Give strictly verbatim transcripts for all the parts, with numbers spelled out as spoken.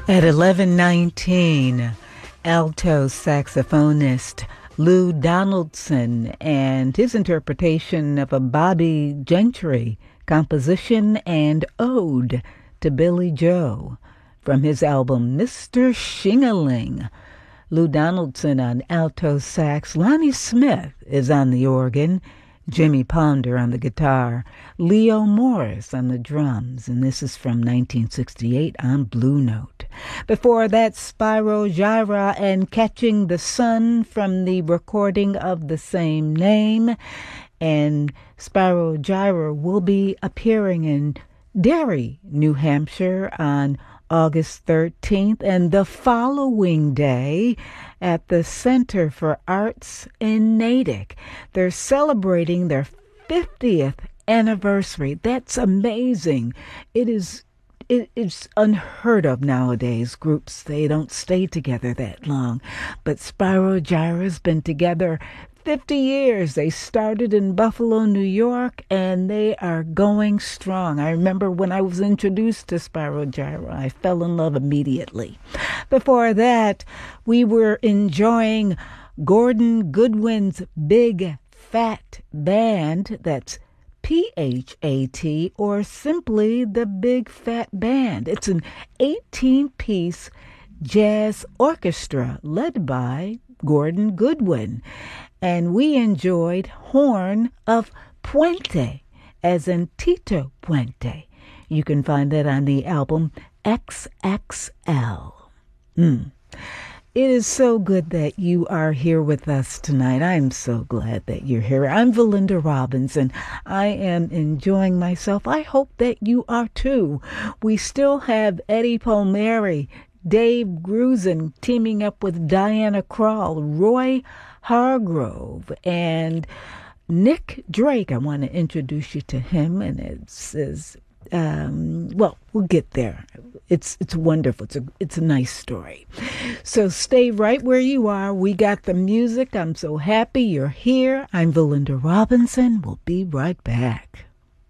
At eleven nineteen, alto saxophonist Lou Donaldson and his interpretation of a Bobby Gentry composition and ode to Billy Joe from his album Mister Shing-a-Ling. Lou Donaldson on alto sax, Lonnie Smith is on the organ, Jimmy Ponder on the guitar, Leo Morris on the drums, and this is from nineteen sixty-eight on Blue Note. Before that, Spyro Gyra and Catching the Sun from the recording of the same name, and Spyro Gyra will be appearing in Derry, New Hampshire on August thirteenth, and the following day at the Center for Arts in Natick. They're celebrating their fiftieth anniversary. That's amazing. It is it, it's unheard of nowadays. Groups, they don't stay together that long. But Spyro Gyra's been together fifty years. They started in Buffalo, New York, and they are going strong. I remember when I was introduced to Spyro Gyra, I fell in love immediately. Before that, we were enjoying Gordon Goodwin's Big Phat Band. That's P H A T, or simply the Big Phat Band. It's an eighteen-piece jazz orchestra led by Gordon Goodwin. And we enjoyed Horn of Puente, as in Tito Puente. You can find that on the album X X L. Mm. It is so good that you are here with us tonight. I'm so glad that you're here. I'm Valinda Robbins, and I am enjoying myself. I hope that you are too. We still have Eddie Palmieri, Dave Grusin teaming up with Diana Krall, Roy Hargrove, and Nick Drake. I want to introduce you to him, and it says, um, well, we'll get there. It's it's wonderful. It's a it's a nice story. So stay right where you are. We got the music. I'm so happy you're here. I'm Valinda Robinson. We'll be right back.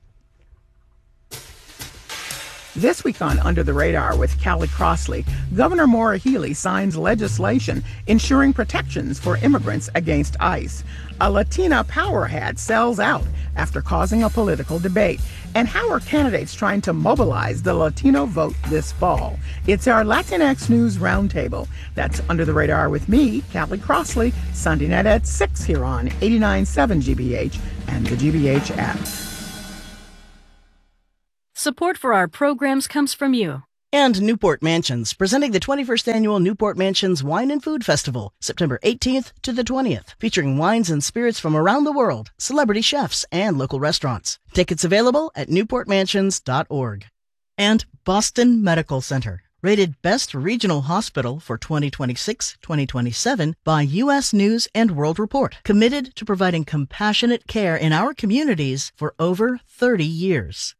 This week on Under the Radar with Callie Crossley, Governor Maura Healey signs legislation ensuring protections for immigrants against ICE. A Latina power hat sells out after causing a political debate. And how are candidates trying to mobilize the Latino vote this fall? It's our Latinx News Roundtable. That's Under the Radar with me, Callie Crossley, Sunday night at six here on eighty-nine point seven G B H and the G B H app. Support for our programs comes from you. And Newport Mansions, presenting the twenty-first Annual Newport Mansions Wine and Food Festival, September eighteenth to the twentieth, featuring wines and spirits from around the world, celebrity chefs, and local restaurants. Tickets available at newport mansions dot org. And Boston Medical Center, rated Best Regional Hospital for twenty twenty-six twenty twenty-seven by U S News and World Report, committed to providing compassionate care in our communities for over thirty years.